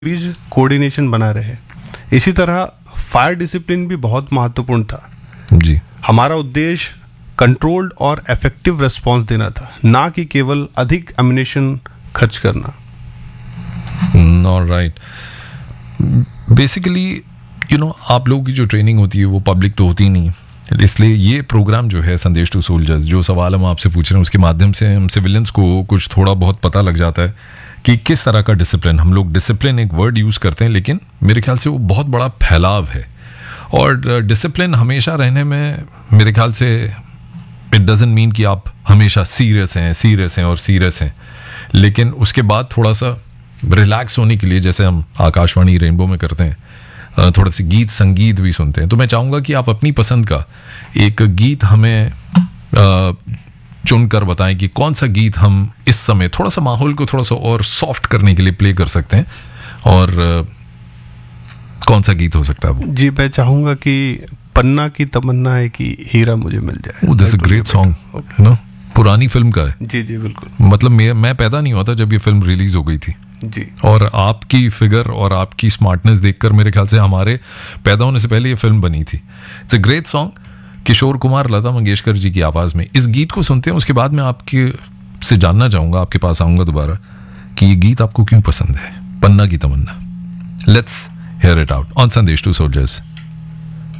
बीच coordination बना रहे। इसी तरह फायर डिसिप्लिन भी बहुत महत्वपूर्ण था जी। हमारा उद्देश्य कंट्रोल्ड और इफेक्टिव रिस्पांस देना था, ना कि केवल अधिक एम्युनिशन खर्च करना। ऑलराइट, बेसिकली आप लोगों की जो ट्रेनिंग होती है वो पब्लिक तो होती नहीं, इसलिए ये प्रोग्राम जो है संदेश टू सोल्जर्स, जो सवाल हम आपसे पूछ रहे हैं उसके माध्यम से हम सिविलियंस को कुछ थोड़ा बहुत पता लग जाता है कि किस तरह का डिसिप्लिन, हम लोग डिसिप्लिन एक वर्ड यूज़ करते हैं लेकिन मेरे ख्याल से वो बहुत बड़ा फैलाव है। और डिसिप्लिन हमेशा रहने में मेरे ख्याल से इट डजंट मीन कि आप हमेशा सीरियस हैं, लेकिन उसके बाद थोड़ा सा रिलैक्स होने के लिए, जैसे हम आकाशवाणी रेनबो में करते हैं, थोड़ा सी गीत संगीत भी सुनते हैं। तो मैं चाहूँगा कि आप अपनी पसंद का एक गीत हमें चुनकर बताएं कि कौन सा गीत हम इस समय थोड़ा सा माहौल को थोड़ा सा और सॉफ्ट करने के लिए प्ले कर सकते हैं, और कौन सा गीत हो सकता है वो? जी, मैं चाहूँगा कि पन्ना की तमन्ना है कि हीरा मुझे मिल जाए। दिस इज ग्रेट सॉन्ग, पुरानी फिल्म का है। जी जी बिल्कुल। मतलब मैं पैदा नहीं हुआ था जब ये फिल्म रिलीज हो गई थी जी। और आपकी फिगर और आपकी स्मार्टनेस देखकर मेरे ख्याल से हमारे पैदा होने से पहले ये फिल्म बनी थी। It's a great song, Kishore Kumar, Lata Mangeshkar ji की आवाज़ में। इस गीत को सुनते हैं, उसके बाद मैं आपके से जानना चाहूँगा, आपके पास आऊँगा दोबारा, कि ये गीत आपको क्यों पसंद है, पन्ना की तमन्ना। Let's here it out on संदेश टू सोल्जर्स।